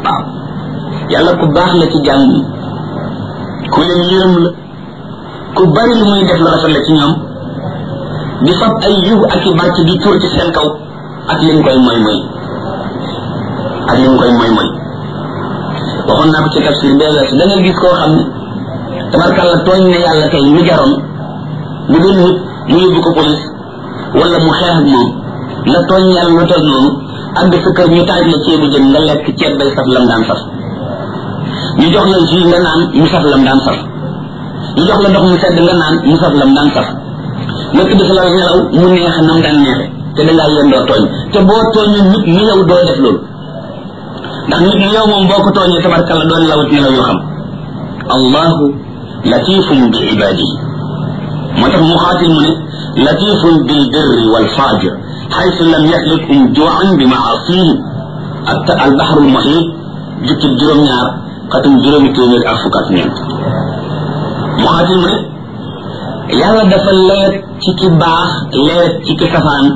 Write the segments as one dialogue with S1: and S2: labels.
S1: waaw yàlla ku baax la ci jàmm yi ku leen yërëm la ku bari lu muy def lu rafet la ci ñoom di fab ay yiw ak i barke di tur ci seen kaw ak li koy moy waxoon naa ko ci tafsir bee weesu da nga gis koo xam ne tabarkàlla tooñ ne yàlla tey lu jaroon bu doon nit mu yóbbu ko police wala mu xeex ak moom nga tooñ yàlla lu tol noonu àgg sa kër ñu taaj la ceebu jën nga lekk ceeb bay saf lam daan saf ñu jox la jus nga naan mu saf lam daan saf ñu jox la ndox mu sedd nga naan mu saf lam daan saf nga tëdd fa la nelaw mu neex nam daan neexe te dangaa yendoo tooñ te boo tooñu nit ni yow doo def loolu ndax nit ni yow moom boo ko tooñee tabarkalla doon lawut nelaw yoo xam allahu latifun bi ibadihi moo tax mu xaatil mu ne latifun bil birri wal fajir xaysu lam yaxlikum juan bi maasihi ak albahrul muhit jukkib juróom-ñaar xatum juróomi téeméer ak fukk ak ñeent mu xaatil mu ne yàlla dafa leet ci ki baax leet ci ki safaan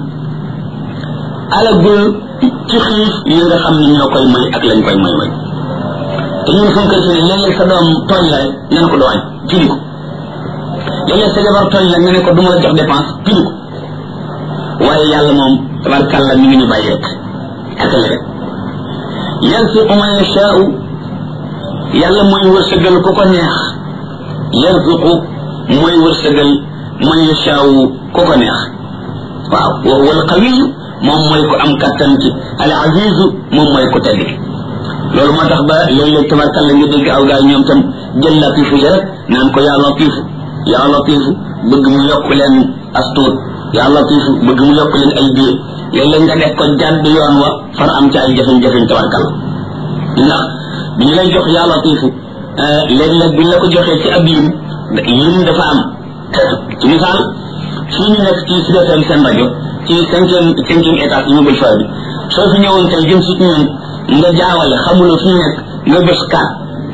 S1: alagul ci xiif yi nga xam ne ñoo koy may ak lañ koy may te ñun suñ koy fi ne léeg-léeg sa doom tooñ la rek nga ne ko doo añ pili ko léeg-léeg sa jabar tooñ la nga ne ko du ma la jox dépense pili ko waaye yàlla moom tabarkàlla mi ngi ñu bàyyi rek akale rek yarzuqu man yashaa'u yàlla mooy wërsëgal ku ko neex yarzuqu mooy wërsëgal man yashaa'u ku ko neex waaw wa huwa al-qawiyyu moom mooy ko am kattan ci al-azizu moom mooy ko tedd loolu moo tax ba léeg-léeg tabarkàlla nga dégg aw gaay ñoom tam jël latifu ja rek naan ko yaa latifu bëgg mu yokk leen astuut yaa latifu bëgg mu yokk leen ay biir léeg-léeg nga def ko jàdd yoon wa far am ci ay jafe-jafe tabarkàlla ndax bi ñu lay jox yaa latifu léeg-léeg bi ñu la ko joxee ci ab lim dafa am ci misaal fii ñu nekk ci Sud FM seen rajo ci cinquième étage immeuble fa bi soo fi ñëwoon tey jëm si ñun nga jaawale xamuloo fi ñu nekk nga bés kaat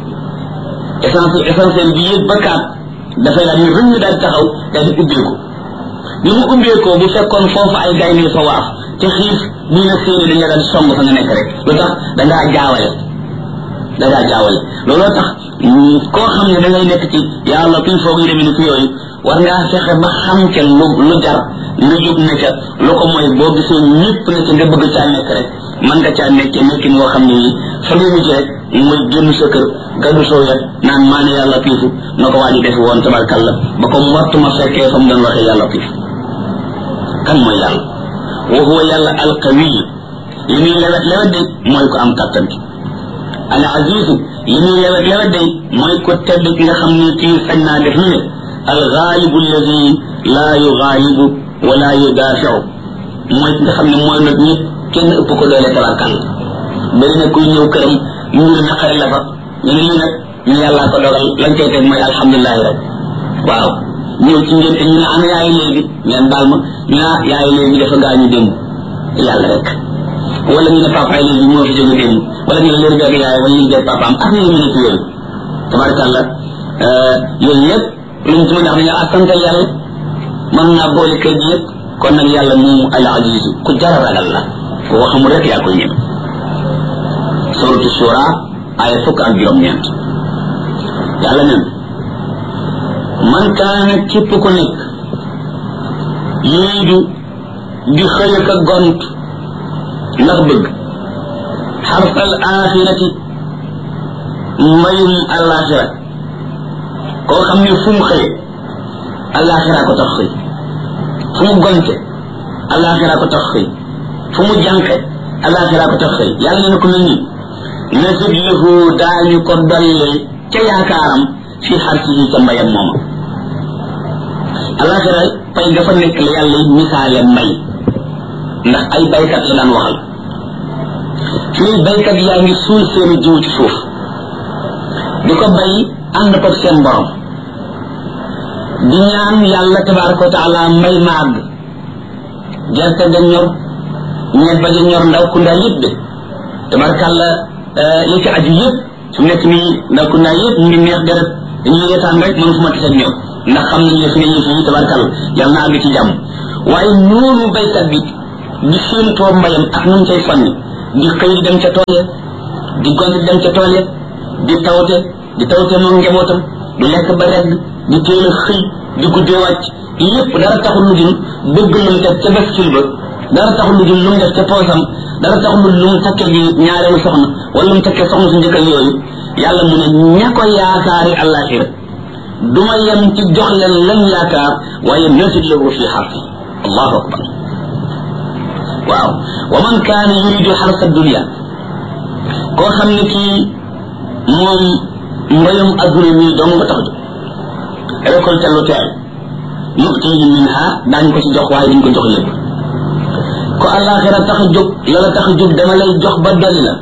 S1: essentiel bi yëg ba kaat dafay daal ñu rëñ daal taxaw daal di ubbeeku bi mu ubbeekoo bu fekkoon foofu ay gaynde fa waaf te xiif bu ñu la séenee dañ la daal song fa nga nekk rek lu tax dangaa jaawale looloo tax koo xam ne da ngay nekk ci yàlla kuy foog yu demee ni fi yooyu war ngaa fexe ba xam ca lu jar lu jub ne ca lu ko mooy boo gisee ñëpp ne ca nga bëgg caa nekk rek man nga caa nekkee nekkin woo xam ne yi fa ngay mujj rek mooy génn sa kër gàddu soo yet naan maa ne yàlla piifu na ko waa ji def woon tabarkalla ba ko mottuma fekkee fa mu doon waxee yàlla piifu kan mooy yàlla wa huwa yàlla alqawiyu li muy lewet de mooy ko am kattan ki al azizu li muy lewet de mooy ko tedd ki nga xam ne kii sañ naa def lu ne al gaalibu alladi laa yugaalibu wala yudaafiu mooy ki nga xam ne mooy nag ñëpp kenn ëpp ko doole tabarkalla bari na kuy ñëw këram mbir naqari la fa ñu ne lii nag ñu yàllaa ko dogal lañ koy teg mooy alhamdulilahi rek waaw ñëw ci ngeen ñu ne ana yaayu léegi ngeen baal ma ñu ne yaayu léegi dafa gaañu démb yàlla rek wala ñu ne papaay léegi moo fi jóge démb wala ñu ne léegi beeg yaay wala ñu beeg papaam ak ñu ne ci yooyu tabarkalla yooyu lépp luñ ci mën a wax dañoo askantal yàlla mën naa boole kër gi yëpp kon nag yàlla moomu al azizu ku jara ragal la ku ko xamul rek yaa koy ñëw suratu shura aya fukk ak juróom-ñeent yàlla nen man kaana képp ku nekk yuriidu di xëy ak a gont ndax bëgg xarsal axirati mbayum alaxira koo xam ne fu mu xëye alaxira ko tax xëy fu mu gonte alaxira ko tax xëy fu mu jànqe alaxira ko tax xëy yàlla ne ko mel ni nasib lahu daañu ko dolli ca yaakaaram fi xarsihi ca mbayam mooma alaxira pay dafa nekk la yàlla misaale mbay ndax ay baykat la daan waxal fii baykat yaa ngi suul seeni jiw ci suuf di ko bay ànd ko seen borom di ñaan yàlla tabaraka wa taala mbay ma àgg gerte ga ñor ñebba ja ñor ndaw ku ndaa yëpp de tabarakàlla li ci aju yëpp su nekk nii ndaw ku ndaa yëpp mu ngi neex deret dañuy reetaan rek mënu fu ma tisee ñoom ndax xam nañ ne fi ne yëf yi tabarakàlla yàlla na àgg ci jàmm waaye noonu baykat bi di séentoo mbayam ak nu mu cay fanni di xëy di dem ca tool di gonti dem ca tool ya di tawte moom njabootam du lekk ba regg di teel a xëy di guddee wàcc yépp dara taxul lu dul bëgg lu mu def ca bascule ba dara taxul lu dul lu mu def ca poosam dara taxul lu mu takkee ji ñaareelu soxna wala mu takkee soxna su njëkkal yooyu yàlla mu ne ña ko yaakaari àllaaxira duma yem ci jox leen lañ yaakaar waaye nasid lahu fi xarfi allahu akbar waaw wa man kaana yuridu xarsa dunia koo xam ne kii moom mbayum adduna mi dong nga tax jóg récolte lu teel nutihi minha daañ ko ci jox waaye duñ ko jox lépp ko àllaaxira tax a jóg lala tax a jóg dama lay jox ba dolli la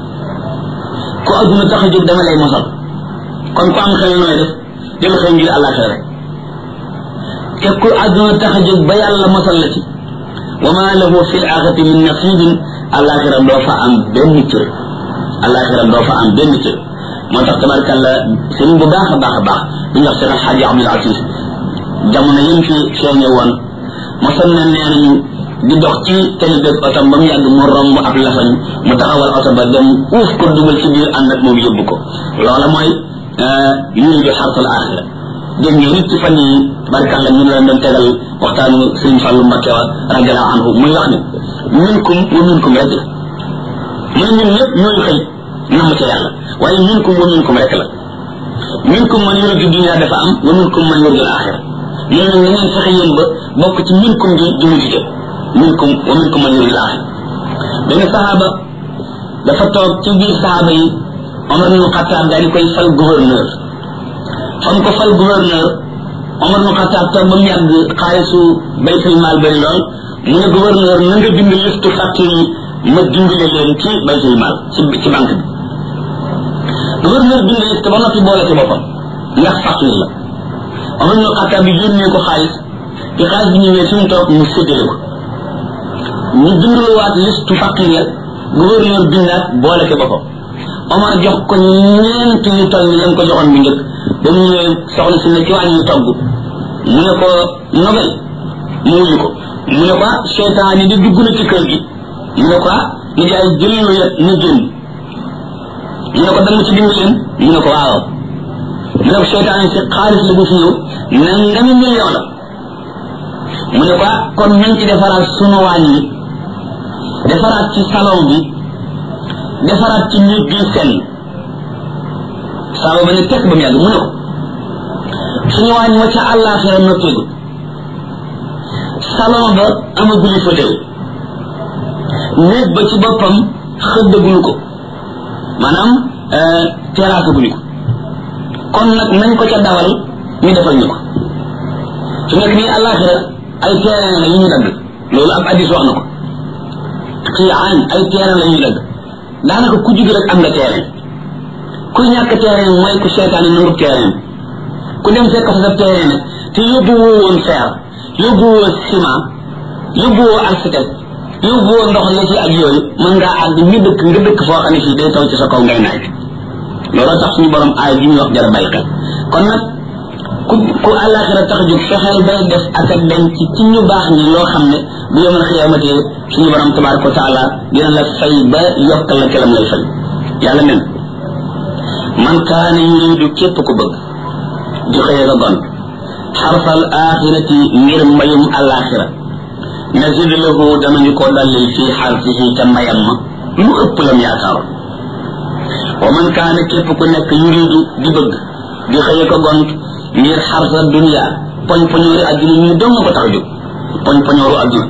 S1: ko adduna tax a jóg dama lay mosal kon ku am xel nooy def jël xëy ngir àllaaxira rek te ku adduna tax a jóg ba yàlla mosal la ci wa ma lahu fi l axirati min nasibin àllaaxira doo fa am benn cër àllaaxira doo fa am benn cër moo tax tabarkalla sëriñ bu baax a baax a baax bi ñu wax Cheikh Alhaji Abdul Aziz jamono yëm fi feeñe woon mosoon na nee nañu di dox ci tali beeg oto ba mu yàgg mu romb ab lafañ mu taxawal oto ba dem uuf ko dugal ci biir ànd ak moom yóbbu ko loola mooy yuridu xarsal axira dégg ngeen nit ci fan yi tabarkalla ñu leen doon tegal waxtaanu sëriñ Fallou Mbacké wa radiallahu anhu muy wax ne minkum wa minkum rek la mu ne ñun ñëpp ñooy xëy namm ca yàlla waaye minkum wa minkum rek la minkum man yuridu dunya dafa am wa minkum man yuridu al-axira ñun nag ngeen fexe yéen ba bokk ci minkum ji jëmu ci jëm minkum wa minkum man yuridu al-axira benn sahaaba dafa toog ci biir sahaaba yi Omar ibn Khattab daal di koy fal gouverneur fam ko fal gouverneur Omar ibn Khattab toog ba mu yàgg xaalisu baytul maal bari lool mu ne gouverneur na nga bind listu facture yi ma dimbale leen ci baytul maal ci banque bi gouverneur bind liste ba noppi boole ci boppam ndax facture la Omar ibn Khattab bi yónnee ko xaalis bi xaalis bi ñëwee fi mu toog mu séddale ko ñu bindluwaat liste facture ya gouverneur bindaat boole ci boppam Omar jox ko ñeent yu toll ni leen ko joxoon bu njëkk ba mu ñëwee soxna si ne ci wàññi togg mu ne ko nobel mu wuyu ko mu ne ko seytaan yi di dugg na ci kër gi mu ne ko ni jaay jël lu yet na génn mu ne ko dama ci dimbali leen mu ne ko waaw mu ne ko seytaan yi si xaalis la bu fi ñëw nangami million la mu ne ko kon nañ ci defaraat sunu wàññi defaraat ci salon bi defaraat ci nit bi seen saaba ba ne tekk ba mu yàgg mu ne ko suñu wàññi wa ca àllaaxira noppeegu salon ba amaguli fauteuil néeg ba ci boppam xëddagulu ko maanaam terrasse guñu ko kon nag nañ ko ca dawal ñu defal ñu ko su nekk nii àllaaxira ay terrain la yu ñu dagg loolu ab addis wax na ko ci aan ay terrain la ñu dagg daanaka ku jug rek am nga terrain ku ñàkk terrain mooy ku seetaane nangu terrain ku dem fekk fa sa terrain nag te yóbbu woo woon fer yóbbu woo ciment yóbbu woo architecte yóbbu woo ndox la ci ak yooyu mën ngaa àgg ñu dëkk nga dëkk foo xam ne fii day taw ci sa kaw ngay naaj looloo tax suñu borom aay bi ñuy wax jara bàyyi xel kon nag ku àllaaxira tax jóg fexeel bay def ak a denc ci ñu baax ñi loo xam ne bu yomal xiyaamate suñu borom tabaraka wa taala dina la fay ba yokkal la kelam lay fay yàlla nen man kaana yuridu képp ku bëgg di xëy la gont xarfal axirati ngir mbayum àllaaxira nazid lahu danañu ko dallil fii xarfihi ca mbayam ma lu ëpp lam yaakaaroon wa man kaana képp ku nekk yuridu di bëgg di xëy ko gont ngir xarfa dunia poñ poñoori adduna ñu dong ko tax jóg poñ poñooru adduna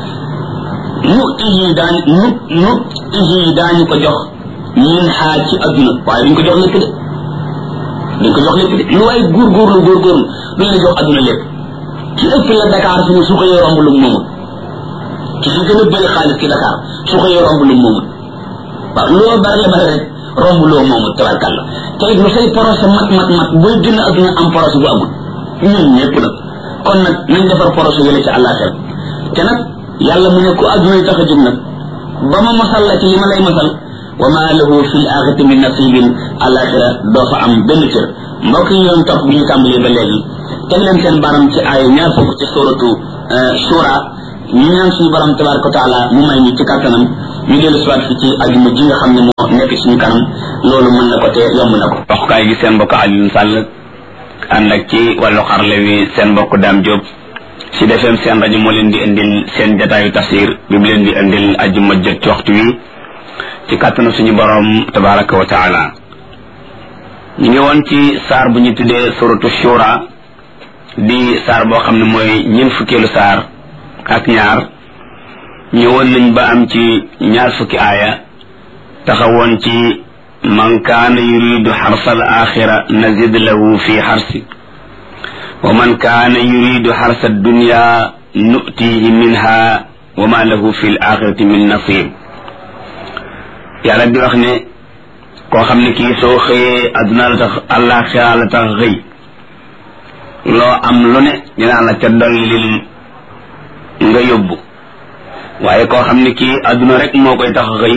S1: nutihi daañu ko jox min xaa ci adduna waaye duñ ko jox lépp de duñ ko jox lépp de lu waay góorgóorlu duñ la jox adduna lépp ci ëpp la Dakar fi mu su ko romb lu moomul ci fi gën a bëri xaalis ci Dakar su ko romb lu moomul waaw loo bari la bari rek romb loo moomul tabarkàlla te it lu say projet mat booy gën a adduna am projet bu amul ñun ñëpp nag kon nag nañ defar projet yële ci àllaaxira te nag yàlla mu ne ku adduna yi tax a jóg nag ba ma masal la ci li ma lay masal wa ma lahu fi l axirati min nasibin àllaaxira doo fa am benn cër mbokk yi yoon topp bi ñu tàmbalee ba léegi teg leen seen baram ci ay ñaar fukk ci suratu shura ñu ñaan suñu borom tabaraka wa taala mu may ñu ci kàttanam ñu dellu siwaat fi ci ajuma ji nga xam ne moo nekk suñu kanam loolu mën na ko te yomb na ko.
S2: waxukaay gi seen mbokk Alioune Sall ànd ak ci wàllu xarle wi seen mbokk Dame Diop ci defeem seen rajo moo leen di indil seen jataayu tafsir bi mu leen di indil ajjuma jot ci waxtu wi ci kàttanu suñu borom tabaraka wa taala. ñu ngi woon ci saar bu ñu tuddee suratu shura di saar boo xam ne mooy ñeent fukkeelu saar ak ñaar ñëwoon nañ ba am ci ñaar fukki aaya taxawoon ci man kaana yuridu xarsal axira nazid lahu fi xarsi wa man kaana yuridu xarsa dunya nutihi minha wa ma lahu fi l axirati min nasib. yàlla di wax ne koo xam ne kii soo xëyee adduna la tax àllaaxira la tax xëy loo am lu ne dinaa la ca dollil nga yóbbu waaye koo xam ne kii adduna rek moo koy tax xëy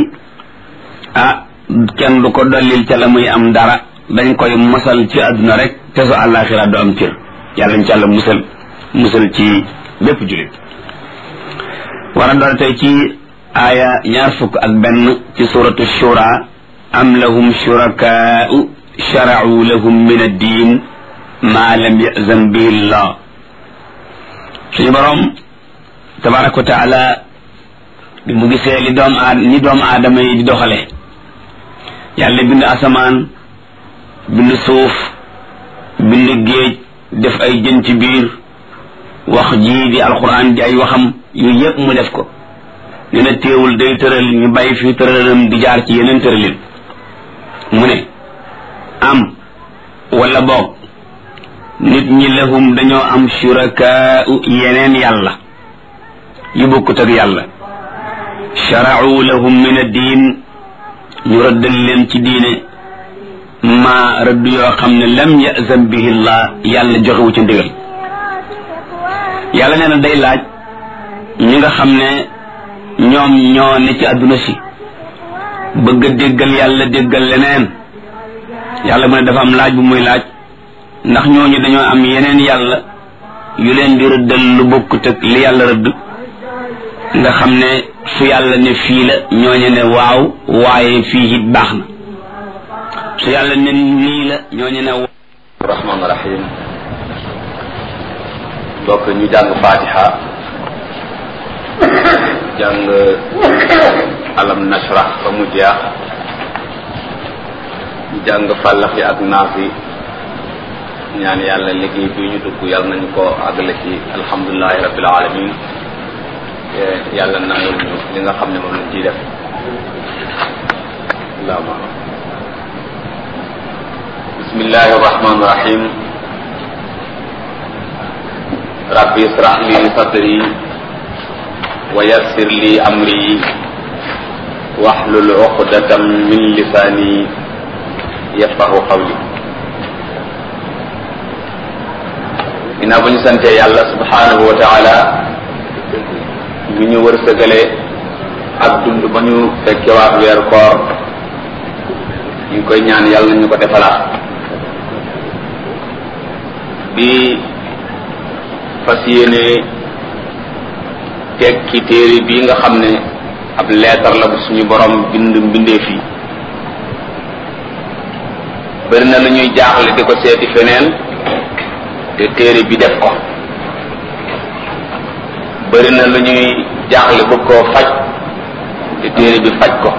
S2: kenn du ko dollil ca la muy am dara dañ koy mosal ci adduna rek te su àllaaxira du am cër yàlla ñu ci àlla musal ci bépp jullit. war a doon tey ci aaya ñaar fukk ak benn ci suratu shura am lahum shurakaa'u shara'u lahum min ad-diin ma lam ya'zan bihi Allah. suñu borom tabaraka wa taala bi mu gisee ni doomu aadama yi di doxale yàlla bind asamaan bind suuf bind géej def ay jën ci biir wax ji di alquran di ay waxam yu yëpp mu def ko nee na téewul day tëral ñu bàyyi fi tëralam di jaar ci yeneen tëralin mu ne am wala boog nit ñi lahum dañoo am shurakaa yeneen yàlla yu bokkut ak yàlla shara'u lahum min ad-diin ñu rëddal leen ci diine ma rëdd yoo xam ne lam ya'zan bihi Allah yàlla joxewu ci ndigal. yàlla nee na day laaj ñi nga xam ne ñoom ñoo ne ci àdduna si bëgg a déggal yàlla déggal leneen yàlla mu ne dafa am laaj bu muy laaj ndax ñooñu dañoo am yeneen yàlla yu leen di rëddal lu bokkut ak li yàlla rëdd nga xam ne su yàlla ne fii la ñooñu ne waaw waaye fii it baax na su yàlla ne nii la ñooñu ne waaw.
S3: rahmaan rahim donc ñu jàng fatiha jàng alam nashrah ba mu jeex ñu jàng fàllax yi ak naaf yi ñaan yàlla liggéey bi ñu dugg yàlla nañu ko àggale ci alhamdulilahi rabbil alamin yàlla nangul ñu li nga xam ne moom lañ ciy def allahumma bismillahi rahmani rahim rabbi israh li sadri wa yassir li amri wahlul uqdatam min lisani yafqahu qawli. ginnaaw bu ñu santee yàlla subhanahu wa taala mi ñu wërsëgale ak dund ba ñu fekkewaat weer koor ñu ngi koy ñaan yàlla nañu ko defalaat di fas yéene tekki téere bii nga xam ne ab leetar la bu suñu borom bind mbindeef yi bëri na lu ñuy jaaxle di ko seeti feneen te téere bi def ko bëri na lu ñuy jaaxle bëgg koo faj te téere bi faj ko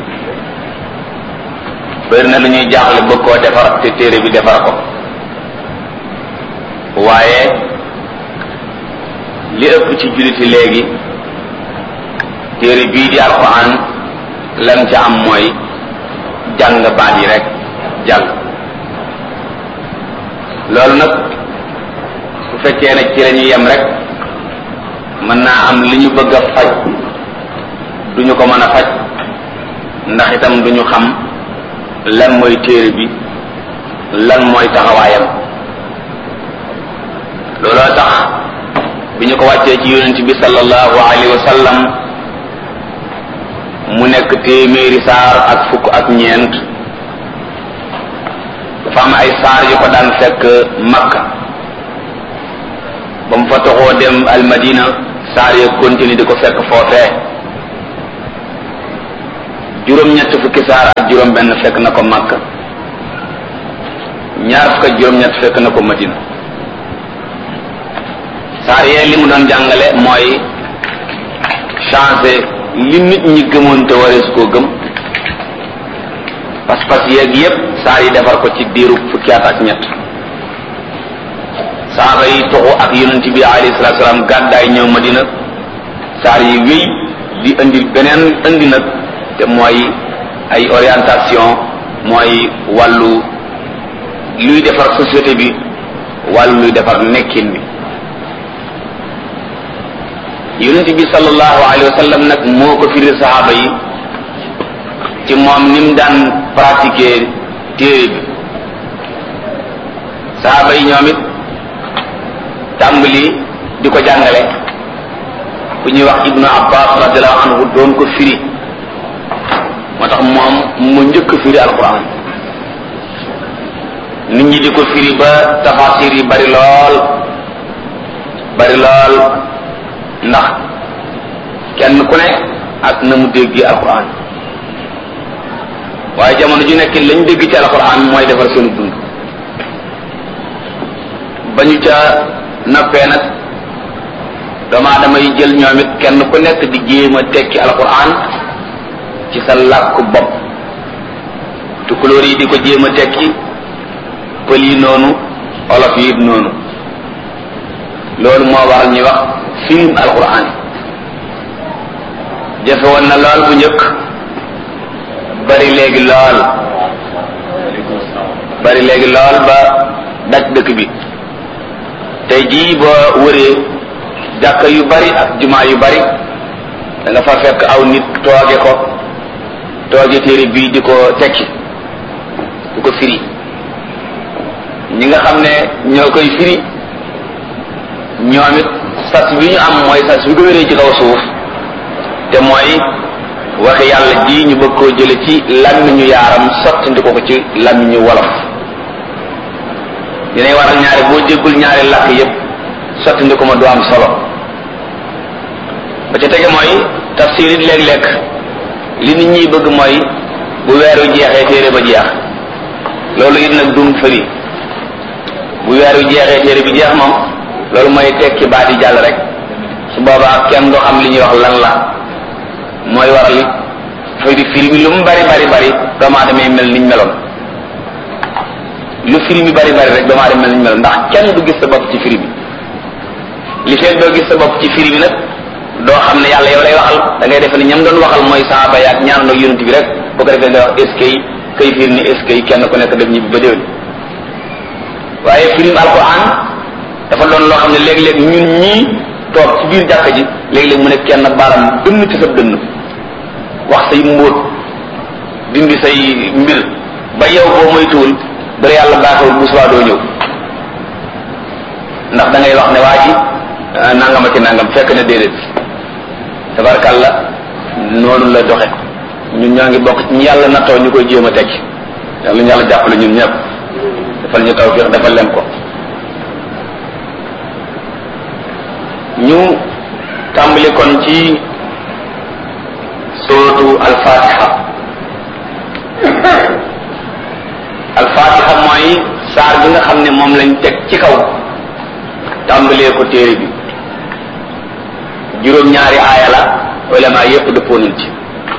S3: bëri na lu ñuy jaaxle bëgg koo defar te téere bi defar ko waaye li ëpp ci julliti léegi téere bii di alquran lam ca am mooy jàng baat yi rek jàng loolu nag su fekkee ne ci la ñuy yem rek mën naa am li ñu bëgg a faj duñu ko mën a faj ndax itam duñu xam lan mooy téere bi lan mooy taxawaayam looloo tax bi ñu ko wàccee ci yonent bi sallallahu alayhi wa sallam mu nekk téeméeri saar ak fukk ak ñeent dafa am ay saar yu ko daan fekk Makka ba mu fa toxoo dem almadina saar ya continue di ko fekk foofee juróom-ñett fukki saar ak juróom-benn fekk na ko Makka, ñaar fukk ak juróom-ñett fekk na ko Madina. saar yee li mu doon jàngale mooy changer li nit ñi gëmoon te warees koo gëm, pas-pas yeeg yépp saar yi defar ko ci diiru fukki at ak ñett. saaba yi toxu ak yonent bi alayhi salaatu salaam gàddaay ñëw Madina, saar yi wéy di indi beneen indi nag te mooy ay orientation, mooy wàllu luy defar société bi, wàllu luy defar nekkin bi. yonent bi sallallahu alayhi wa sallam nag moo ko firi saxaaba yi ci moom ni mu daan pratiquer téere bi. saxaaba yi ñoom it tàmbali di ko jàngale, ku ñuy wax Ibnu Abbas radiyallahu anhu doon ko firi, moo tax moom mu njëkk firi alquran. nit ñi di ko firi ba tafasir yi bari lool ndax kenn ku ne ak na mu dégg alquran, waaye jamono ju nekk lañ dégg ci alquran mooy defar seenu dund. ba ñu ca noppee nag doomu aadama yi jël ñoom it kenn ku nekk di jéem a tekki alquran ci sa làkku bopp. tukulóor yi di ko jéem a tekki, pël yi noonu, olof yi noonu. loolu moo waral ñuy wax film alquran. jafe woon na lool bu njëkk, bari léegi lool ba daj dëkk bi. tey jii boo wëree jàkka yu bari ak jumaa yu bari da nga fa fekk aw nit tooge téere bii di ko tekki, di ko firi. ñi nga xam ne ñoo koy firi ñoom it sas bi ñu am mooy sas bi gën a rëy ci kaw suuf, te mooy waxi yàlla ji ñu bëgg koo jële ci làmmiñu yaaram sottandi ko ci làmmiñu wolof. dinay waral ñaari boo déggul ñaari làkk yépp sottandi ko ma du am solo. ba ca tege mooy tafsir it léeg-léeg li nit ñi bëgg mooy bu weeru jeexee téere ba jeex. loolu it nag dum fëri, bu weeru jeexee téere bi jeex moom loolu mooy tekki baat yi jàll rek. su boobaa kenn doo xam li ñuy wax lan la, mooy waral fay di film lu mu bari doomu aadama yi mel niñ meloon. lu film yi bari rek doomu aadama mel niñ meloon, ndax kenn du gis sa bopp ci film bi. li fekk doo gis sa bopp ci film bi nag doo xam ne yàlla yow lay waxal, da ngay defe ne ñam doon waxal mooy saaba yaak ñaan nag yonent bi rek. boo ko defee nga wax est-ce que kay fiir ni est-ce que kenn ku nekk def ñibbi ba déwén. waaye film alquran dafa doon loo xam ne léeg-léeg ñun ñii toog ci biir jàkka ji léeg-léeg mu ne kenn baaram dënn ci sa dënn wax say mbóot, dindi say mbir ba yow boo moytuwul dara yàlla baaxewul bu subaa doo ñëw, ndax da ngay wax ne waa ji nangam ak nangam fekk na déedéet. tabarkàlla noonu la doxe. ñun ñoo ngi bokk ci ñu yàlla nattoo ñu koy jéem a tekki, yàlla ñu yàlla jàppale ñun ñëpp, defal ñu tawfiq defal leen ko. ñu tàmbali kon ci suratu al-Fatiha. al-Fatiha mooy saar bi nga xam ne moom lañ teg ci kaw tàmbalee ko téere bi. juróom-ñaari aaya la, ulama yépp dëppoo nañ ci.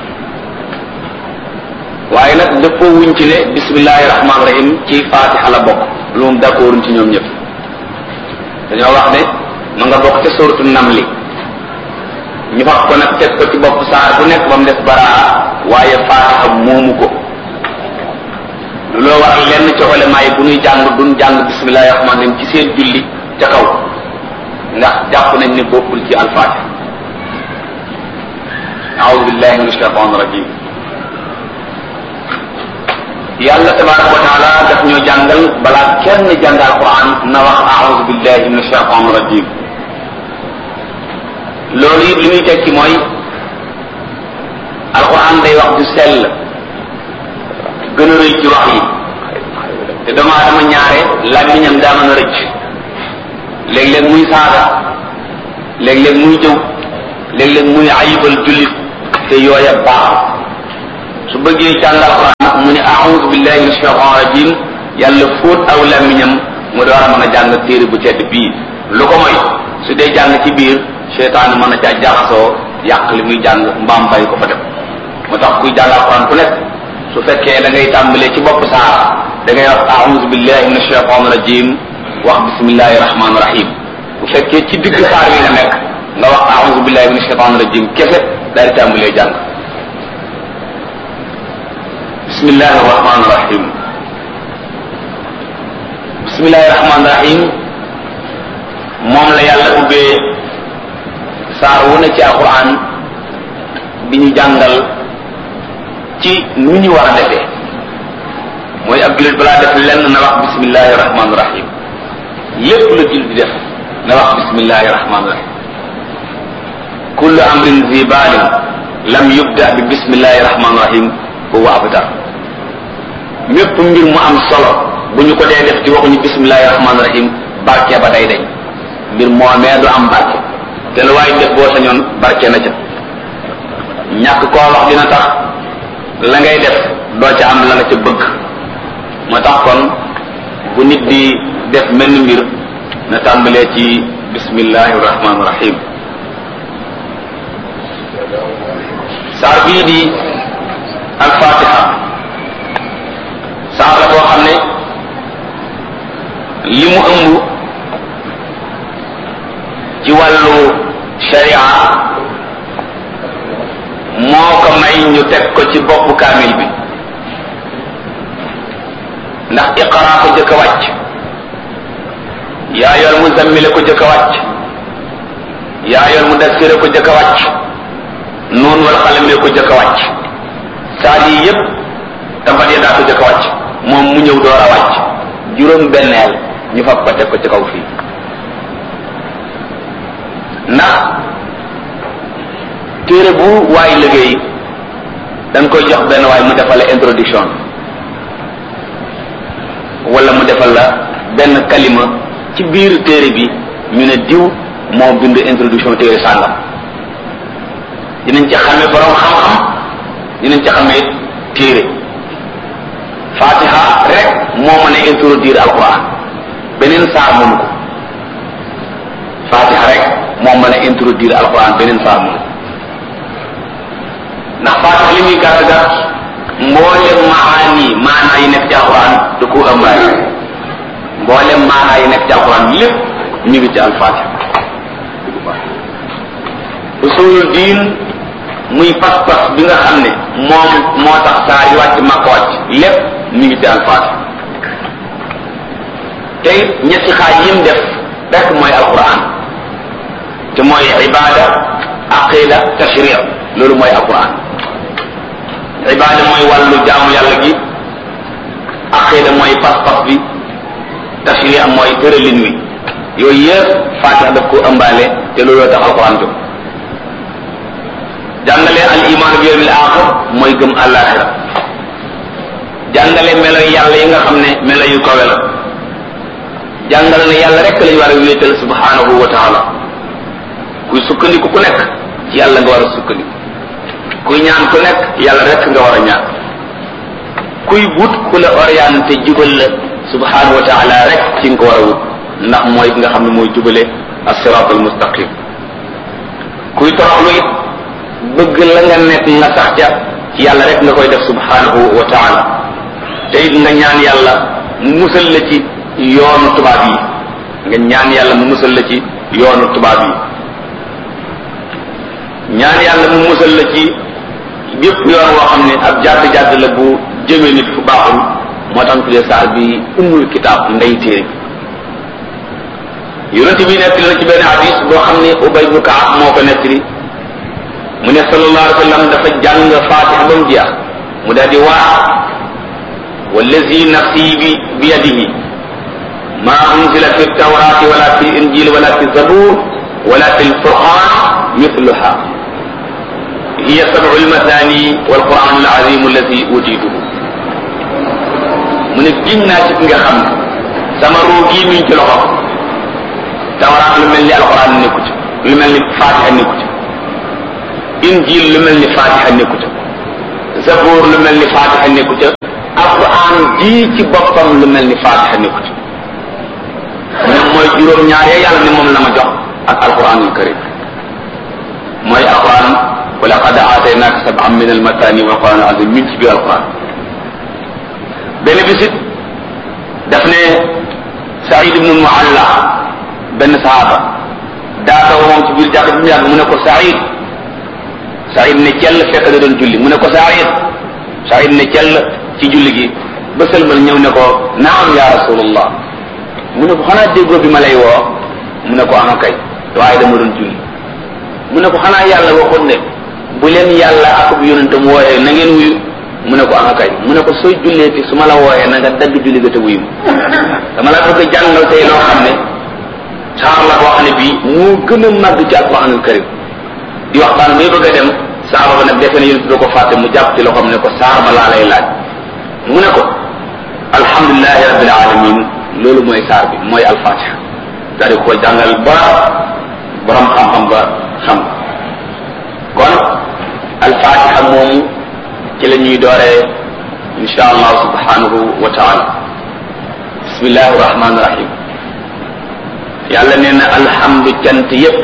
S3: waaye nag dëppoo wuñ ci ne bismillahi rahmaani rahim ci Fatiha la bokk, lu moom d'accorduñ ci ñoom ñëpp. dañoo wax ne ma nga bokk ca suratu Namli, ñu wax ko nag teg ko ci bopp saar bu nekk ba mu def baraa, waaye Fatiha moomu ko. loo waral lenn ci ulama yi bu ñuy jàng duñ jàng bismillahi rahmaani rahim ci seen julli ca kaw, ndax jàpp nañ ne bokkul ci al-Fatiha. a'udhu billahi minash shaitanir rajim. yàlla tabaraka wa taala daf ñoo jàngal balaa kenn jàng alquran na wax a'udhu billahi minash shaitanir rajim. loolu it li muy tekki mooy alquran day wax du sell, gën a rëy ci wax yi, te doomu aadama ñaare làmmiñam daa mën a rëcc. léeg-léeg muy saaga, léeg-léeg muy jëw, léeg-léeg muy ayibal jullit, te yooya baax. su bëggee jàng alquran mu ne a'udhu billahi minash shaytanir rajim yàlla fóot aw làmmiñam mu door a mën a jàng téere bu tedd bii. lu ko mooy su dee jàng ci biir seytaan mën na caa jaxasoo yàq li muy jàng mbaam bàyyi ko fa dem. moo tax kuy jàng alquran ku nekk su fekkee da ngay tàmbalee ci bopp saar da ngay wax a'udhu billahi minash shaytanir rajim wax bismillahir rahmanir rahim. bu fekkee ci digg saar bi nga nekk nga wax a'udhu billahi minash shaytanir rajim kese daal di tàmbalee jàng. bismillahir rahmanir rahim. bismillahir rahmanir rahim moom la yàlla ubbee saar wu ne ci alquran bi ñu jàngal ci nu ñu war a defee mooy ab jullit balaa def lenn na wax bismillahir rahmanir rahim lépp la jullit di def na wax bismillahir rahmanir rahim. kullu amrin zi balin lam yubda bi bismillahir rahmanir rahim huwa abtar. mépp mbir mu am solo bu ñu ko dee def ci waxuñu bismillahir rahmanir rahim barke ba day dañ mbir moomee du am barke te lu waaye def boo sañoon barke na ca. ñàkk koo wax dina tax la ngay def doo ca am la nga ca bëgg. moo tax kon bu nit di def mel ni mbir na tàmbalee ci bismillahir rahmanir rahim. saar bii di al-Fatiha saar la boo xam ne li mu ëmb ci wàllu sharia moo ko may ñu teg ko ci boppu kaamil bi ndax iqra ko jëkk a wàcc yaa ayyuhal muzammil ko jëkk a wàcc yaa ayyuhal mudassir ko jëkk a wàcc nuun wal qalam ko jëkk a wàcc saar yi yépp Tabbat Yadaa ko jëkk a wàcc moom mu ñëw door a wàcc juróom benneel ñu fab ko teg ko ci kaw fii ndax téere bu waay liggéey dañ koy jox benn waay mu defal la introduction wala mu defal la benn kalima ci biir téere bi ñu ne diw moo bind introduction téere sàngam dinañ ci xamee borom xam-xam dinañ ci xamee téere. Fatiha rek moo mën a introduire alquran beneen saar mënu ko. Fatiha rek moo mën a introduire alquran beneen saar mënu ko ndax Fatiha li muy gàtt gàtt mboolem maanaa yi nekk ci alquran da ko ëmbaale mboolem maanaa yi nekk ci alquran lépp ñu ngi ci al-Fatiha. usulul diin muy pas-pas bi nga xam ne moom moo tax saa yi wàcc Makka wàcc lépp ñu ngi ci al-Fatiha. te ñetti xaaj yim def rek mooy alquran te mooy ibada aqida tashri' loolu mooy alquran. ibada mooy wàllu jaamu yàlla gi aqida mooy pas-pas bi tashri' mooy tëralin wi yooyu yëpp Fatiha daf ko ëmbaale te looloo tax alquran jóg. jàngale al iman bi yawmil axir mooy gëm àllaaxira jàngale melo yàlla yi nga xam ne melo yu kawe la jàngale ne yàlla rek lañu war a wéetal subhanahu wa taala kuy sukkandiku ku nekk ci yàlla nga war a sukkandiku kuy ñaan ku nekk yàlla rek nga war a ñaan kuy wut ku la orienté jubal la subhanahu wa taala rek ci nga ko war a wut ndax mooy ki nga xam ne mooy jubale as-siraat al-mustaqim kuy toroxlu it bëgg la nga nekk nga sax ca ci yàlla rek nga koy def subhanahu wa taala te it nga ñaan yàlla mu musal la ci yoonu tubaab yi nga ñaan yàlla mu musal la ci yoonu tubaab yi ñaan yàlla mu musal la ci bépp yoon woo xam ne ab jàdd la bu jëmee nit fu baaxul moo tax tuddee saar bi ummul kitaab ndey téere bi yonent bi nettali na ci benn hadis boo xam ne Ubay ibn Ka'ab moo ko nettali mu ne sallallahu alayhi wa sallam dafa jàng Fatiha ba mu jeex mu daal di waa wallazi nafsi bi yadihi ma unzila fi tawrati wala fi injil wala fi zabur wala fi alquran mithluha hiya sab'u almathani walquran alazim allazi utituhu mu ne giñ naa ci nga xam ne sama ruu gii mi ngi ci loxo tawraat lu mel ni alquran nekku ci lu mel ni Fatiha nekku ci injil lu mel ni Fatiha nekku ci Zabuur lu mel ni Fatiha nekku ca alquran ji ci boppam lu mel ni Fatiha nekku ca ñoom mooy juróom-ñaar ya yàlla ni moom la ma jox ak alquranul karim mooy alquran wa laqad aataynaaka sab'an min almatani wa alquran azim min ci biir alquran benn bisit daf ne Saïd ibnu Mualla benn sahaaba daa taw moom ci biir jàkk bi mu yàgg mu ne ko Saïd ne cell fekk da doon julli mu ne ko Saïd ne cell ci julli gi ba sëlmal ñëw ne ko naam ya rasulullah mu ne ko xanaa déggoo bi ma lay woo mu ne ko ama kay waaye dama doon julli mu ne ko xanaa yàlla waxoon ne bu leen yàlla ak bu yonentam wooyee na ngeen wuyu mu ne ko ama kay mu ne ko sooy julleeti su ma la wooyee na nga dagg julli ga te wuyu dama la bëgg a jàngal tey loo xam ne saar la boo xam ne bii moo gën a màgg ci alquranul karim di waxtaan bay bëgg a dem saar ba nag defe ne yonent doo ko fàtte mu jàpp ci loxoom ne ko saar ba laa lay laaj mu ne ko alhamdulilahi rabbil alamin loolu mooy saar bi mooy alfatiha daal di ko jàngal ba borom xam-xam ba xam kon alfatiha moomu ci la ñuy dooree insha allah subhanahu wa taala bismillahi rahmani rahim yàlla nee na alhamdu cant yépp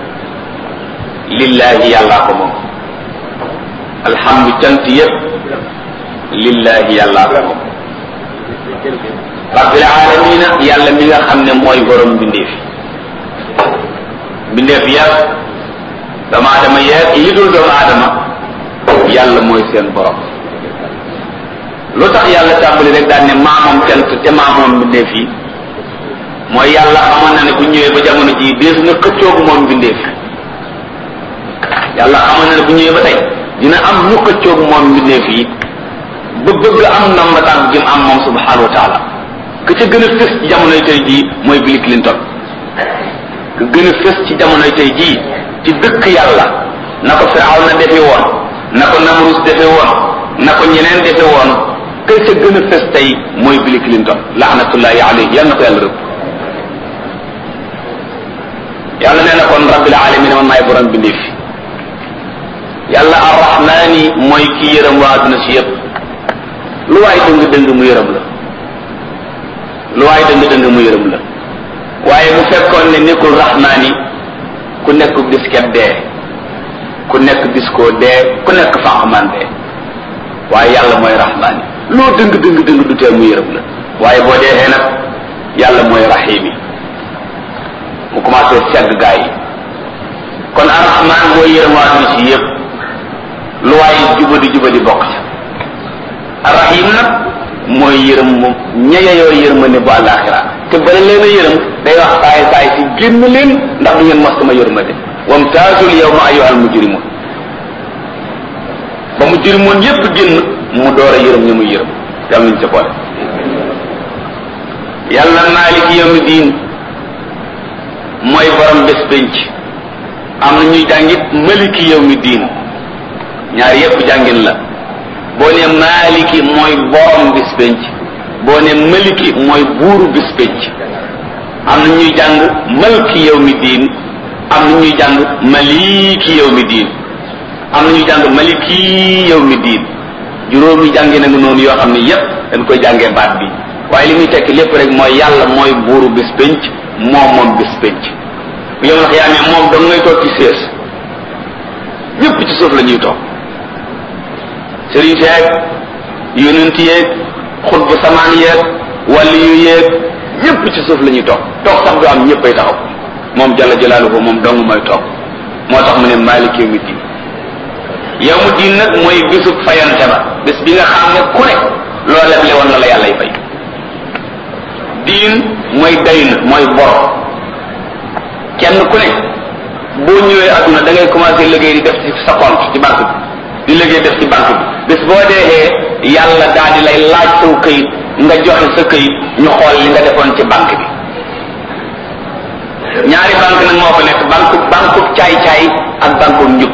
S3: lillahi yàllaa ko moom alhamdu cant yépp lillahi yàllaa ko moom rabbil alamina yàlla mi nga xam ne mooy borom mbindeef mbindeef yàpp doomu aadama yeeg yi dul doomu aadama yàlla mooy seen borom lu tax yàlla tàmbali rek daan ne maamoom cant te maamoom mbindeef yi mooy yàlla xamoon na ne bu ñëwee ba jamono ji dees na xëccoogu moom mbindeef yàlla xamoon na ne bu ñëwee ba tey dina am ñu xëccoogu moom mbindeef yi ba bëgg am namba tànk jëm am moom subhanahu wa taala ka ca gën a fës ci jamonoy tey jii mooy Bill Clinton ka gën a fës ci jamonoy tey jii ci dëkk yàlla na ko Firawna defe woon na ko Namrus defe woon na ko ñeneen defe woon ka ca gën a fës tey mooy Bill Clinton laanatullahi alayhi yal na ko yàlla rëbb yàlla nee na kon rabbil alamin man maay borom bindee fi yàlla arrahmani mooy ki yërëm waa adduna si yëpp lu waay dëng-dëng mu yërëm la lu waay dëng-dëng mu yërëm la waaye bu fekkoon ne nekkul rahmani ku nekk disket dee ku nekk diskoo dee ku nekk fànqman dee waaye yàlla mooy rahmani loo dëng-dëng du tee mu yërëm la waaye boo deexee nag yàlla mooy rahimi mu commencé segg gaa yi kon arrahman mooy yërëm waa adduna si yëpp lu waaye jubadi bokk ca arrahim nag mooy yërëm moom ñeyeyoo yërmande bu àllaaxira te bala leen a yërëm day wax saay si génn leen ndax du ngeen mos sama yërmande wamtaazul yawma ayyuhal mujrimun ba mujrimoon yépp génn mu door a yërëm ñu muy yërëm yàlla nañ ca boole yàlla maaliki yawmi diin mooy borom bés penc am na ñuy jàngit maliki yawmi diin ñaar yépp jàngin la boo ne maliki mooy borom bis penc boo ne maliki mooy buuru bis penc am na ñuy jàng malki yawmi diin am na ñuy jàng maliki yawmi diin am na ñuy jàng maliki yawmi diin juróomi jàngi nag noonu yoo xam ne yépp dañ koy jàngee baat bi waaye li muy tekki lépp rek mooy yàlla mooy buuru bis penc moom bis penc bu yow ndax yaa ne moom dong ngay toog ci sées ñépp ci suuf la ñuy toog sëriñ seeg yonent yeeg xutbu samaan yeeg wàlli yu yeeg ñépp ci suuf la ñuy toog sax du am ñéppay taxaw moom jalla jalaaluhu moom dong mooy toog moo tax mu ne maalik yawmi diin yawmu diin nag mooy bisub fayante ba bis bi nga xam ne ku ne loo leble woon la yàllay fay diin mooy dayn mooy bor kenn ku ne boo ñëwee adduna da ngay commencé liggéey di def ci sa compte ci banque bi di liggéey def ci banque bi bés boo deexee yàlla daal di lay laaj saw këyit nga joxe sa këyit ñu xool li nga defoon ci banque bi ñaari banque nag moo fa nekk banque caay-caay ak banque njub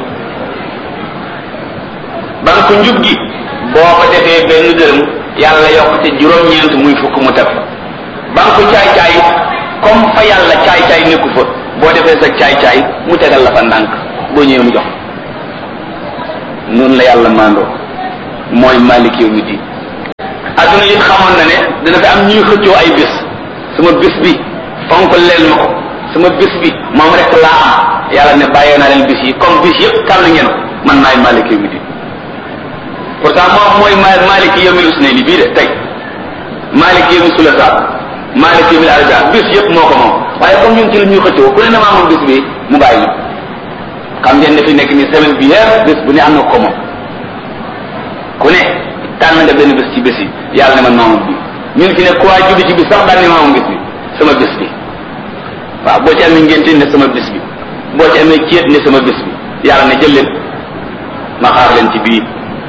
S3: banque njub gi boo ko defee benn dërëm yàlla yokk ci juróom-ñeent muy fukk mu teg banque caay-caay comme fa yàlla caay-caay nekku fa boo defee sa caay-caay mu tegal la fa ndànk boo ñëwee mu jox noonu la yàlla mandoo mooy malik yawmi din adduna it xamoon na ne dina fi am ñuy xëccoo ay bés sama bés bi fonk leen ma ko sama bés bi moom rek laa am yàlla ne bàyyee naa leen bés yi comme bés yëpp tànn ngeen man maay malik yawmi din pourtant moom mooy malik yawmil usnayni bii de tey malik yawmi sulasa malik yawmil arja bés yëpp moo ko moom waaye comme ñun ci la ñuy xëccoo ku ne na maa moom bés bi mu bàyyi ñu xam ngeen ne fi nekk ni semaine bi yëpp bés bu ne am na ko moom ku ne tànn nga benn bés ci bés yi yàlla ne man maa moom bi ñun fi ne ku waa juddu ci bis sax daan ne maa moom bés bi sama bés bi waaw boo ci amee ngénte ne sama bés bi boo ci amee céet ne sama bés bi yàlla ne jël leen ma xaar leen ci bii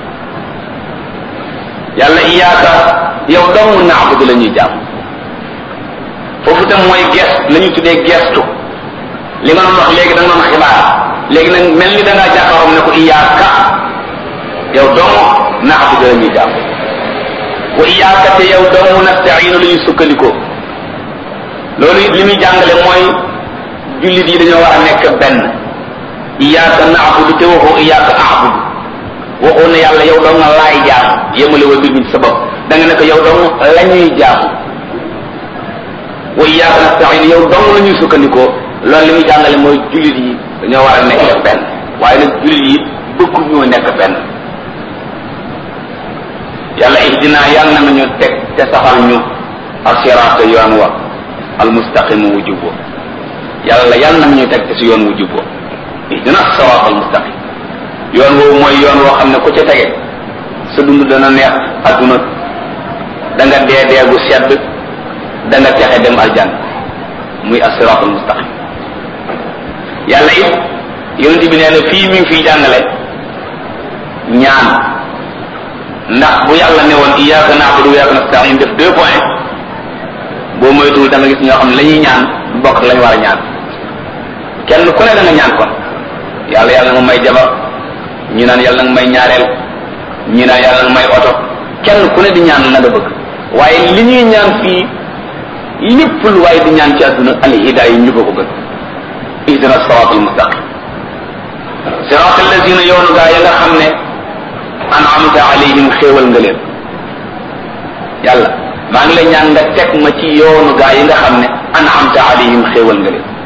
S3: yàlla iyaaka yow dong naabudu la ñuy jaam foofu tam mooy gest la ñu tuddee gestu li nga doon wax léegi da nga doon xibaar léegi nag mel ni da ngaa jàkkaaroom ne ko iyaaka yow dong naabudu la ñuy jaam wa iyaaka te yow dong nasta'iinu la ñuy sukkandikoo loolu it li muy jàngale mooy jullit yi dañoo war a nekk benn iyaaka naabudu te waxoo iyaaka aabudu waxoo ne yàlla yow dong nga laay jaam yemale wa mbir mi ci sa bopp da nga ne ko yow dong la ñuy jaam wa iyyaka nasta'in yow dong la ñuy sukkandikoo loolu li muy jàngale mooy jullit yi dañoo war a nekk benn waaye nag jullit yi bëggu ñoo nekk benn yàlla ihdina yàlla na ñu teg te saxal ñu as-sirata yoon wa al-mustaqim wu jubbo yàlla na ñu teg te si yoon wu jubbo ihdina as-sirata al-mustaqim yoon woowu mooy yoon woo xam ne ku ca tege sa dund dana neex adduna da nga dee gu sedd da nga texe dem aljan muy as-siratul mustaqim yàlla it yonent bi nee na fii mi ngi fiy jàngale ñaan ndax bu yàlla ne woon iyyaka na'budu wa iyyaka nasta'in def 2 points boo moytuwul da nga gis ñoo xam ne la ñuy ñaan du bokk lañ war a ñaan kenn ku ne da nga ñaan kon yàlla nga may jabar ñi naan yàlla nga may ñaareel ñi naan yàlla nga may oto kenn ku ne di ñaan la nga bëgg waaye li ñuy ñaan fii lépp lu waaye di ñaan ci àdduna al hidaaya yi ñu ko gën ihdina siraatal mustaqim siraatal lazina yoonu gaa ya nga xam ne an'amta alayhim xéewal nga leen yàlla maa ngi lay ñaan nga teg ma ci yoonu gaa yi nga xam ne an'amta alayhim xéewal nga leen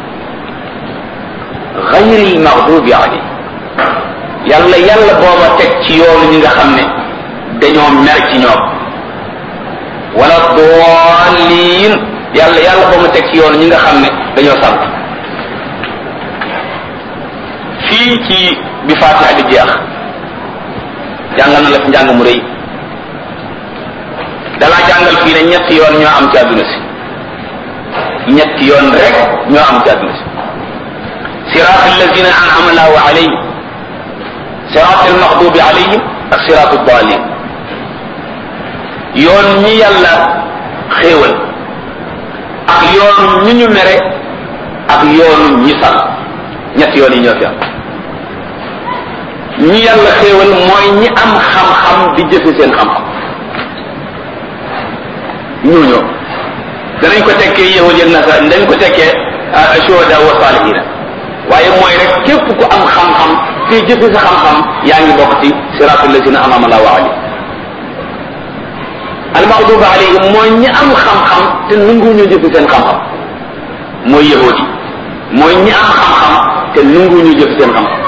S3: ghayril maghdubi alayhim yàlla booba teg ci yoonu ñi nga xam ne dañoo mer ci ñoom wala daalliin yàlla booba teg ci yoonu ñi nga xam ne dañoo sant fii ci bi Faatiha di jeex jàngal na la fi njàng mu rëy dalaa jàngal fii ne ñetti yoon ñoo am ci àdduna si ñetti yoon rek ñoo am ci àdduna si siraatal lazina an'ama Allahu alayhim siraatal maxdubi alayhim ak siraatud daalliin yoon ñi yàlla xéewal ak yoon ñi ñu mere ak yoon ñi sal ñetti yoon yi ñoo fi am ñi yàlla xéewal mooy ñi am xam-xam di jëfe seen xam-xam ñooñu danañ ko tekkee yahud ak nasara dañ ko tekkee shuhada wa salihina waaye mooy rek képp ku am xam-xam te jëfe sa xam-xam yaa ngi bokk ci siratul lazina an'ama Allahu alayhim al-maghdubi alayhim mooy ñi am xam-xam te nanguwuñu jëfe seen xam-xam mooy yahud yi mooy ñi am xam-xam te nanguwuñu jëfe seen xam-xam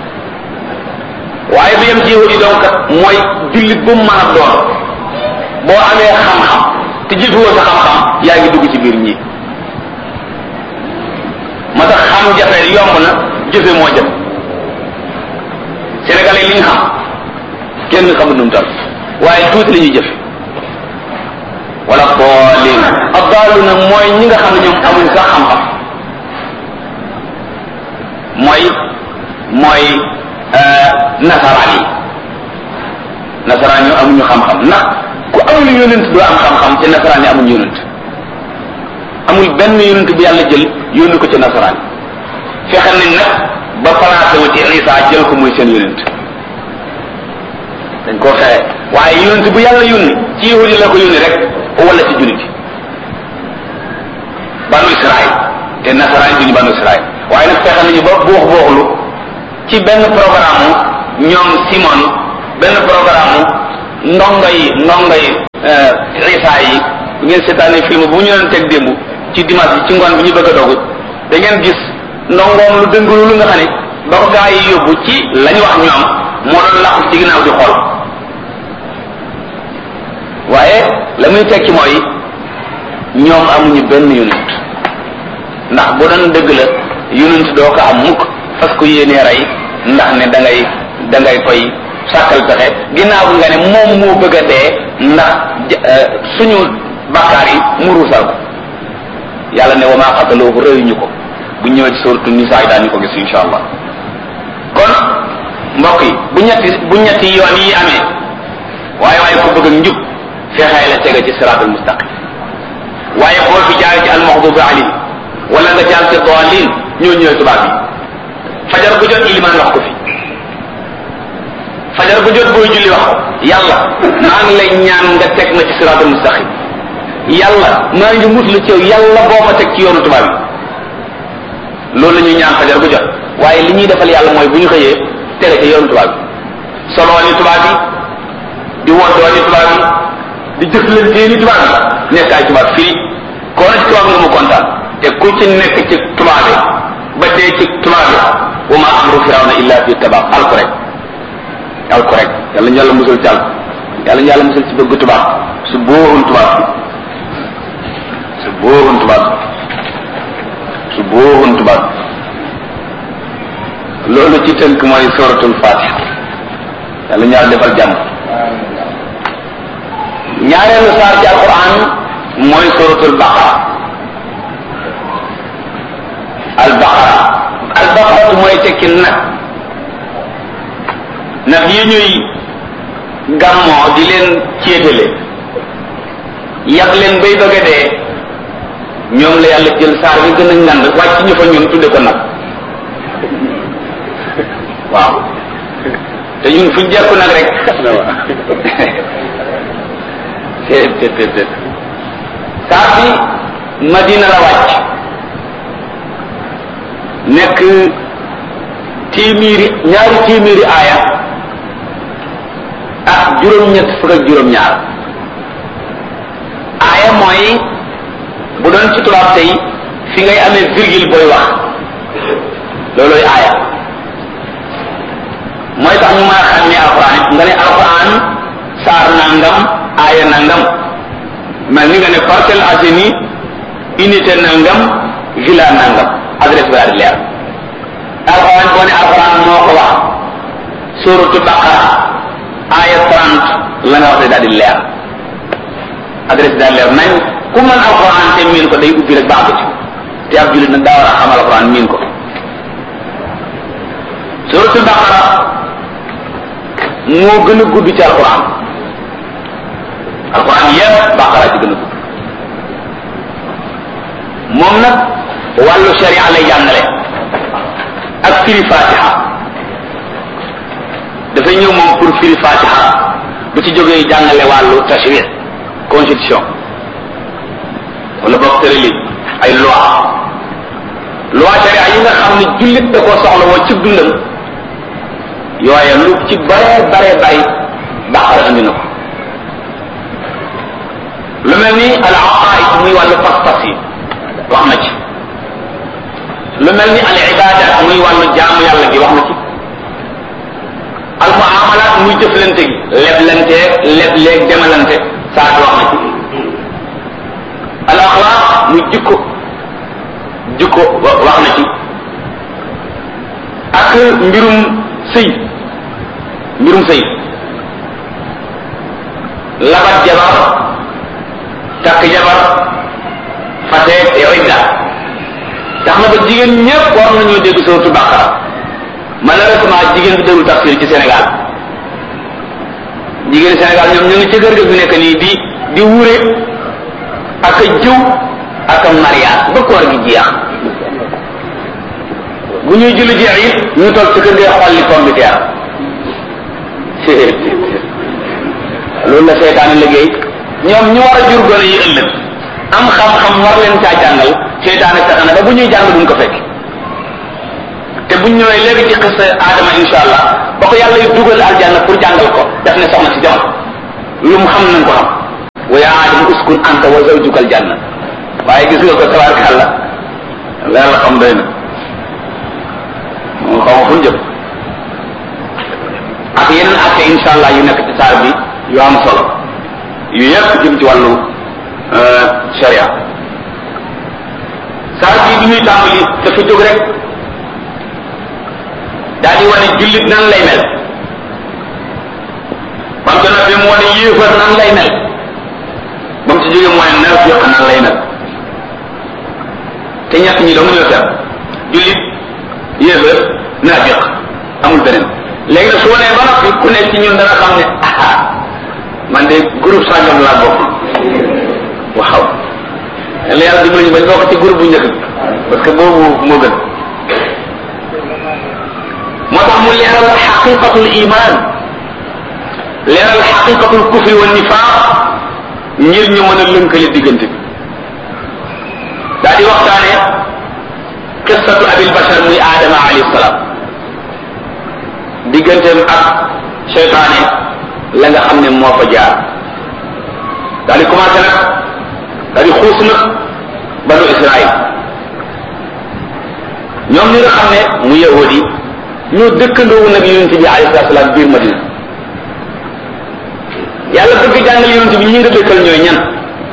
S3: waaye bi yem ci yahud yi donc mooy jullit bu mën a doon boo amee xam-xam te jëfewoo sa xam-xam yaa ngi dugg ci biir ñi moo tax xam jafe yomb na jëfe moo jëf sénégalais li ñu xam kenn xamul nu mu tal waaye tuuti la ñuy jëfe wala boolin addaaluna mooy ñi nga xam ne ñoom amuñ sax xam-xam mooy nasaraan yi nasaraan yi amuñu xam-xam ndax ku amul yonent doo am xam-xam te nasaraan yi amuñu yonent amul benn yonent bu yàlla jël yónni ko ci nasaraan yi fexe nañ nag ba placé wu ci Isa jël ko muy seen yonent dañ koo fexe waaye yonent bu yàlla yónni ci yahudi la ko yónni rek wala ci jullit banu Israël te nasaraan duñu banu Israël waaye nag fexe nañu ba booxlu ci benn programme ñoom Simon benn programme ndongoy Isa yi bu ngeen seetaanee film bu ñu leen teg démb ci dimanche bi ci ngoon bi ñu bëgg a dogu da ngeen gis ndongoom lu dëngulu lu nga xam ne ba ko gaa yi yóbbu ci lañu wax ñoom moo doon làqu ci ginnaaw di xool waaye la muy tekki mooy ñoom amuñu benn yonent ndax bu doon dëgg la yonent doo ko am mukk parce que yéenee rey ndax ne da ngay koy sàkkal pexe ginnaaw nga ne moom moo bëgg a dee ndax suñu bakkaar yi mu ruusal ko yàlla ne wa maa qataluuhu rëyuñu ko bu ñëwee ci suuratu Nisaa daañu ko gis insha allah kon mbokk yi bu ñetti yoon yi amee waaye ko bëgg njub fexee la tege ci siraatal mustaqim waaye boo fi jaar ci almaxdubi alayhi wala nga jaar ci daalin ñoo ñëwee tubaab yi fajar bu jot ilimaan wax ko fi fajar bu jot booy julli wax ko yàlla maa ngi lay ñaan nga teg ma ci siraatal mustaqim yàlla maa ngi muslu ci yow yàlla boo ma teg ci yoonu tubaab yi loolu la ñuy ñaan fajar bu jot waaye li ñuy defal yàlla mooy bu ñu xëyee tege ci yoonu tubaab yi soloo ni tubaab yi di woddoo ni tubaab yi di jëflantee ni tubaab yi nekk ay tubaab fii koo na ci tubaab nga mu kontaan te ku ci nekk ci tubaab yi ba dee ci tubaab yi wa ma amru firawna illa fi tabaab alko rek yàlla ñu yàlla musal ci alko yàlla ñu yàlla musal ci bëgg tubaab su bóorun tubaab loolu ci tënk mooy suratul fatiha yàlla ñu yàlla defal jàmm ñaareelu saar ci alquran mooy suratul baqara albaqara mooy tekki nag yi ñuy gàmmoo di leen céetale yàq leen bay bëgg a dee ñoom la yàlla jël saar bi gën a ngand wàcc ñu fa ñun tudde ko nag waaw te ñun fuñ jekku nag rek saar bi Madina la wàcc nekk ñaari téeméeri aaya ak juróom-ñett fukk ak juróom-ñaar aaya mooy bu doon ci tubaab tey fi ngay amee virgule booy wax loolooy aaya mooy tax ñu mën a xam ne alquran it nga ne alquran saar nangam aaya nangam mel ni nga ne Parcelles Assainies unité nangam villa nangam adresse bi daal di leer alquran boo ne alquran moo ko wax suratu baqara aaya 30 la nga wax daal di leer adresse bi daal leer nañ ku mën alquran te miin ko day ubbi rek baax ci te ab jullit nag daa war a xam alquran miin ko suratu baqara moo gën a gudd ci alquran yépp baqara ci gën a gudd moom nag wàllu sharia lay jàngale ak firi fatiha dafay ñëw moom pour firi fatiha bu ci jógee jàngale wàllu tashri' constitution wala boog tërali ay loi sharia yi nga xam ne jullit da koo soxla woo ci dundam yooye lu ci bare bàyyi baqara andi na ko lu mel ni al aqaid muy wàllu pas-pas yi wax na ci lu mel ni al ibadat muy wàllu jaamu yàlla gi wax na ci al muamalat muy jëflante gi lebleeg demalante saa wax na ci al axlaq muy jikko wax na ci ak mbirum sëy labat jabar takk jabar fate idda tax na ba jigéen ñépp war nañoo dégg suratu baqara malheureusement jigéen bi déglu tafsir ci Sénégal jigéen Sénégal ñoom ñu ngi ci kër ga fi nekk nii di wure ak a jëw ak a mariage ba koor gi jeex bu ñuy julli jeex it ñu toog ci kër ga xolli computer loolu la seytaane liggéey ñoom ñu war a jur gone yi ëllëg am xam-xam war leen caa jàngal seytaane fexe na ba bu ñuy jàng duñ ko fekk te buñ ñëwee léegi ci xis Adama insha allah ba ko yàlla yu dugal aljanna pour jàngal ko daf ne soxna si jamono lu mu xam nañ ko xam wa yaa aadama uskun anta wa zawjukal janna waaye gis nga ko tabaarkàlla la la xam doy na moo xaw ma fu ñu jëm ak yeneen atte insha allah yu nekk ci saar bi yu am solo yu yëpp jëm ci wàllu sharia saar bi bi ñuy tàmbali dafa jóg rek daal di wane jullit nan lay mel bam ko nag bi mu wane yéefar nan lay mel ba mu ci jógee mooy naafiq nan lay mel te ñett ñi dong ñoo seet jullit yéefar naafiq amul beneen léegi nag su wanee ba noppi ku nekk ci ñun dana xam ne man de groupe sangam laa bokk waaw la yàlla dimbali ñu bañ bokk ci groupe bu njëkk bi parce que boobu moo gën moo tax mu leeral xaqiqatul iman leeral xaqiqatul kufri wa nifaq ngir ñu mën a lënkale diggante bi daa di waxtaane qissatu abil bashar muy aadama alayhi salaam digganteem ak seytaane la nga xam ne moo fa jaar daa di commencé nag daa di xuus nag banu israil ñoom ñi nga xam ne mu yahudi ñoo dëkkandoowu nag yonente bi alayhi salatu salaam biir madina yàlla bëgg jàngal yonente bi ñi nga dëkkal ñooy ñan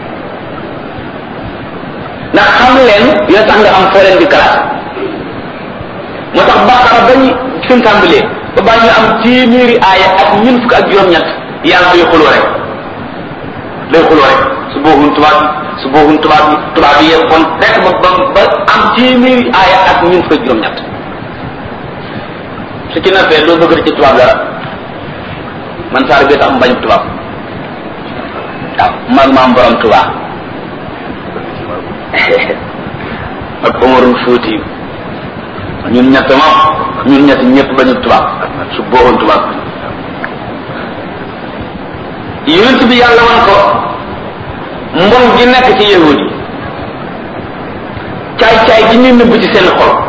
S3: ndax xam leen dina tax nga am foo leen di classe moo tax baqara bañ suñ tàmbalee ba baa ñu am téeméeri aaya ak ñun fukk ak juróom-ñett yàlla day xuloo rek su booxun tubaab yi yëpp kon rek ba am téeméeri aaya ak ñun fukk ak juróom-ñett su ci nappee doo bëgg ci tubaab dara man saar bi tax mbañ tubaab waaw mag maam borom tubaab ak Omarul Fuuti ñun ñett ñëpp bañu tubaab su booxoon tubaab yonent bi yàlla wan ko mbon gi nekk ci yahudi caay-caay gi ñu nëbb ci seen xol